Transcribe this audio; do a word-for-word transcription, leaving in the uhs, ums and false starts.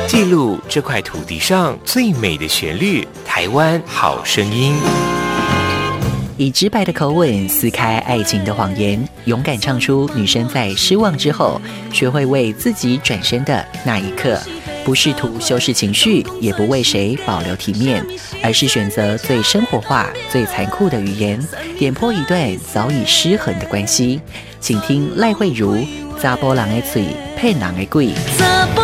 记录这块土地上最美的旋律，台湾好声音。 以直白的口吻撕开爱情的谎言，勇敢唱出女生在失望之后学会为自己转身的那一刻，不试图修饰情绪，也不为谁保留体面，而是选择最生活化最残酷的语言，点破一段早已失衡的关系。请听赖慧如查甫人的嘴配人的鬼。